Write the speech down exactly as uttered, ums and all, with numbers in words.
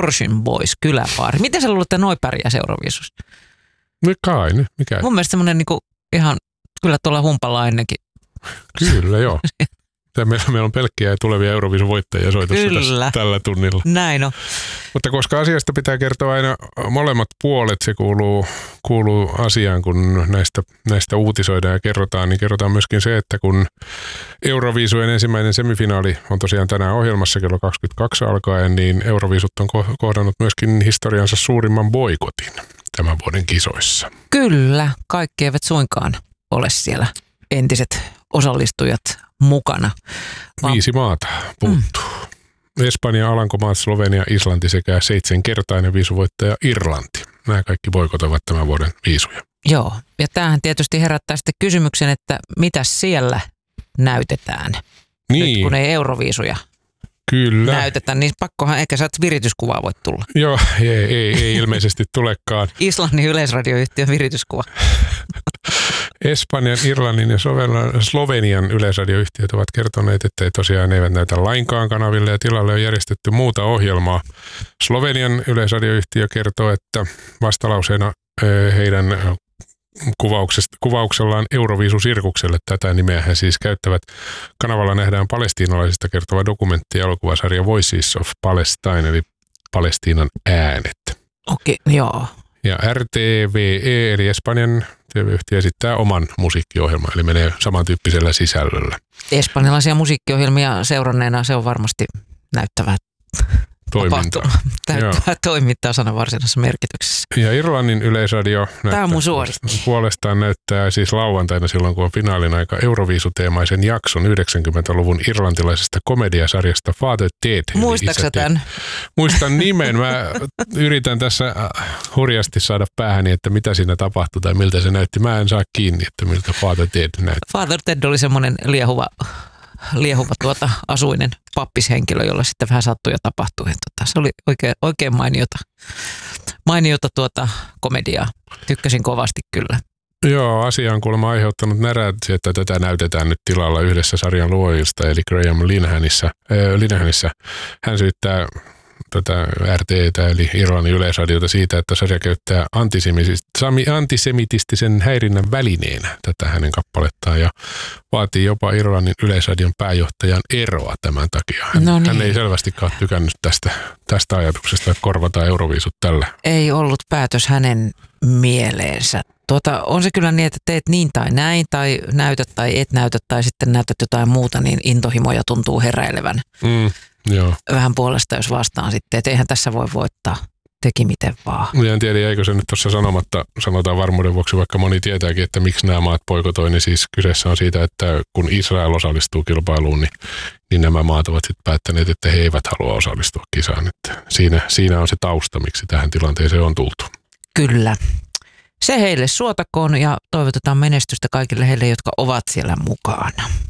Torsion Boys, kyläpaari. Miten sä luulet, että noi pärjää Euroviisussa? No kai, niin mikä? Mun mielestä semmoinen niinku ihan, kyllä tuolla humpalla ennenkin. Kyllä, joo. Meillä, meillä on pelkkiä tulevia Euroviisun voittajia soitossa tässä, tällä tunnilla. Näin on. Mutta koska asiasta pitää kertoa aina molemmat puolet, se kuuluu, kuuluu asiaan, kun näistä, näistä uutisoidaan ja kerrotaan, niin kerrotaan myöskin se, että kun Euroviisujen ensimmäinen semifinaali on tosiaan tänään ohjelmassa kello kaksikymmentäkaksi alkaen, niin Euroviisut on kohdannut myöskin historiansa suurimman boikotin tämän vuoden kisoissa. Kyllä, kaikki eivät suinkaan ole siellä entiset osallistujat mukana. Va- Viisi maata puuttuu. Mm. Espanja, Alankomaat, Slovenia, Islanti sekä seitsemänkertainen viisuvoittaja Irlanti. Nämä kaikki boikotoivat tämän vuoden viisuja. Joo, ja tämähän tietysti herättää sitten kysymyksen, että mitä siellä näytetään, niin. Nyt kun ei Euroviisuja Kyllä. näytetä, niin pakkohan ehkä sä virityskuvaa voit tulla. Joo, ei, ei, ei ilmeisesti tulekaan. Islannin yleisradioyhtiön virityskuva. Espanjan, Irlannin ja Slovenian yleisradioyhtiöt ovat kertoneet, että ei tosiaan eivät näytä lainkaan kanaville ja tilalle on järjestetty muuta ohjelmaa. Slovenian yleisradioyhtiö kertoo, että vastalauseena heidän kuvauksellaan Euroviisu-sirkukselle, tätä nimeä he siis käyttävät. Kanavalla nähdään palestiinalaisista kertova dokumentti ja elokuvasarja Voices of Palestine, eli Palestiinan äänet. Okei, okay, joo. Ja R T V E, eli Espanjan T V-yhtiö, esittää oman musiikkiohjelman, eli menee samantyyppisellä sisällöllä. Espanjalaisia musiikkiohjelmia seuranneena se on varmasti näyttävää toimintaa. Täyttävää toimintaa sanan varsinaisessa merkityksessä. Ja Irlannin yleisradio Tämä on mun suosikki. Puolestaan näyttää siis lauantaina silloin, kun on finaalin aika Euroviisuteemaisen jakson yhdeksänkymmentäluvun irlantilaisesta komediasarjasta Father Ted. Muistaaksä tämän? Muistan nimen. Mä yritän tässä hurjasti saada päähäni, että mitä siinä tapahtui tai miltä se näytti. Mä en saa kiinni, että miltä Father Ted näytti. Father Ted oli semmoinen liehuva, liehuva tuota, asuinen pappishenkilö, jolla sitten vähän sattui ja tapahtui. Tota, se oli oikein, oikein mainiota, mainiota tuota komediaa. Tykkäsin kovasti kyllä. Joo, asia on kuulemma aiheuttanut närät, että tätä näytetään nyt tilalla yhdessä sarjan luojista, eli Graham Linehanissa. Äh, Linehanissa. Hän syyttää tätä R T:tä eli Irlannin yleisradiota siitä, että sarja käyttää antisemitistisen häirinnän välineenä tätä hänen kappalettaan ja vaatii jopa Irlannin yleisradion pääjohtajan eroa tämän takia. Hän, no niin. hän ei selvästikään tykännyt tästä, tästä ajatuksesta, että korvataan Euroviisut tällä. Ei ollut päätös hänen mieleensä. Tuota, on se kyllä niin, että teet niin tai näin, tai näytät tai et näytä, tai sitten näytät jotain muuta, niin intohimoja tuntuu heräilevän. Mm. Joo. Vähän puolesta, jos vastaan sitten, että eihän tässä voi voittaa, teki miten vaan. En tiedä, eikö se nyt tuossa sanomatta, sanotaan varmuuden vuoksi, vaikka moni tietääkin, että miksi nämä maat boikotoi, niin siis kyseessä on siitä, että kun Israel osallistuu kilpailuun, niin, niin nämä maat ovat sitten päättäneet, että he eivät halua osallistua kisaan. Että siinä, siinä on se tausta, miksi tähän tilanteeseen on tultu. Kyllä. Se heille suotakoon ja toivotetaan menestystä kaikille heille, jotka ovat siellä mukana.